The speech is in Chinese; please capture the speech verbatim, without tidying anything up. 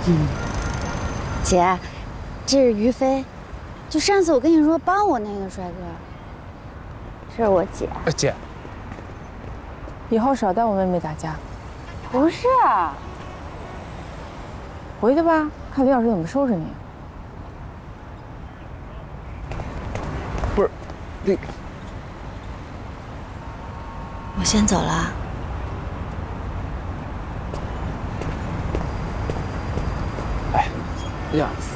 嗯，姐，这是于飞，就上次我跟你说帮我那个帅哥，这是我姐。 哎，姐， 以后少带我妹妹打架。 不是啊， 回去吧，看李老师怎么收拾你。 不是，你， 我先走了。 哎，呀。